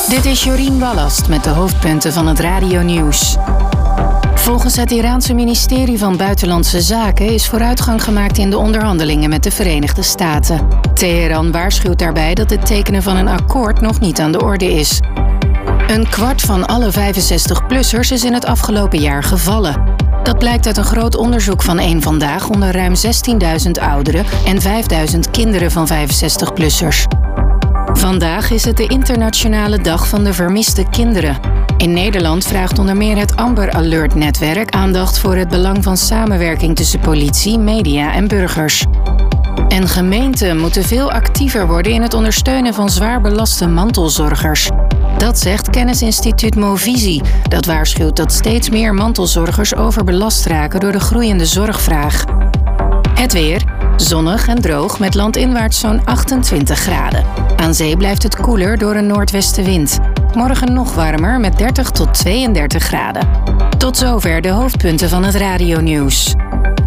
Dit is Jorien Ballast met de hoofdpunten van het Radio-nieuws. Volgens het Iraanse ministerie van Buitenlandse Zaken is vooruitgang gemaakt in de onderhandelingen met de Verenigde Staten. Teheran waarschuwt daarbij dat het tekenen van een akkoord nog niet aan de orde is. Een kwart van alle 65-plussers is in het afgelopen jaar gevallen. Dat blijkt uit een groot onderzoek van Eén Vandaag onder ruim 16.000 ouderen en 5.000 kinderen van 65-plussers. Vandaag is het de internationale dag van de vermiste kinderen. In Nederland vraagt onder meer het Amber Alert-netwerk aandacht voor het belang van samenwerking tussen politie, media en burgers. En gemeenten moeten veel actiever worden in het ondersteunen van zwaar belaste mantelzorgers. Dat zegt kennisinstituut Movisie, dat waarschuwt dat steeds meer mantelzorgers overbelast raken door de groeiende zorgvraag. Het weer, zonnig en droog met landinwaarts zo'n 28 graden. Aan zee blijft het koeler door een noordwestenwind. Morgen nog warmer met 30 tot 32 graden. Tot zover de hoofdpunten van het Radio-nieuws.